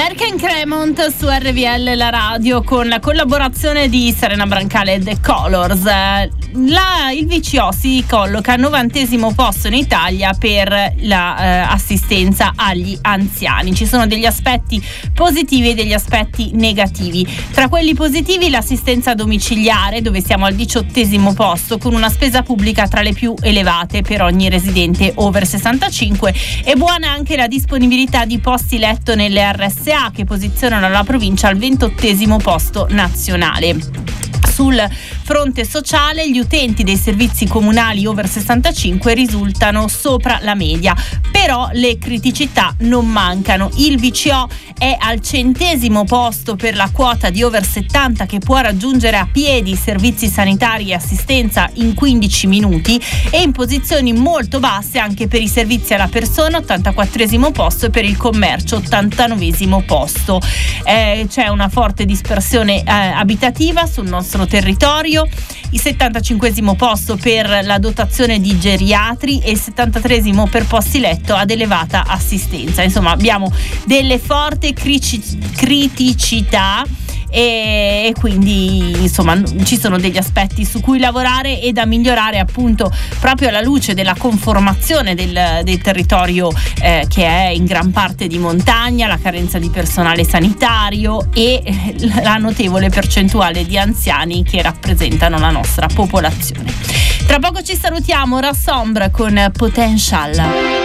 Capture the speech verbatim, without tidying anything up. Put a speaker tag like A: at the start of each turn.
A: Merck Cremont su R V L, la radio, con la collaborazione di Serena Brancale e The Colors. La, il V C O si colloca al novantesimo posto in Italia per l'assistenza eh, agli anziani. Ci sono degli aspetti positivi e degli aspetti negativi. Tra quelli positivi, l'assistenza domiciliare, dove siamo al diciottesimo posto, con una spesa pubblica tra le più elevate per ogni residente over sessantacinque. È buona anche la disponibilità di posti letto nelle R S A, che posizionano la provincia al ventottesimo posto nazionale. Sul fronte sociale, gli utenti dei servizi comunali over sessantacinque risultano sopra la media, però le criticità non mancano. Il V C O è al centesimo posto per la quota di over settanta, che può raggiungere a piedi servizi sanitari e assistenza in quindici minuti, e in posizioni molto basse anche per i servizi alla persona, ottantaquattresimo posto, e per il commercio, ottantanovesimo posto. Eh, c'è una forte dispersione eh, abitativa sul nostro territorio, il settantacinquesimo posto per la dotazione di geriatri e il settantatreesimo per posti letto ad elevata assistenza. Insomma, abbiamo delle forti criticità e, e quindi insomma ci sono degli aspetti su cui lavorare e da migliorare, appunto proprio alla luce della conformazione del, del territorio eh, che è in gran parte di montagna, la carenza di personale sanitario e la notevole percentuale di anziani che rappresentano la nostra popolazione. Tra poco ci salutiamo, Rassombra con Potential.